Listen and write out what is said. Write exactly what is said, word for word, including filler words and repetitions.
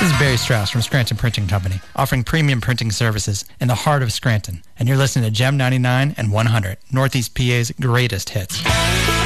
This is Barry Strauss from Scranton Printing Company, offering premium printing services in the heart of Scranton. And you're listening to Gem ninety-nine and one hundred, Northeast P A's greatest hits.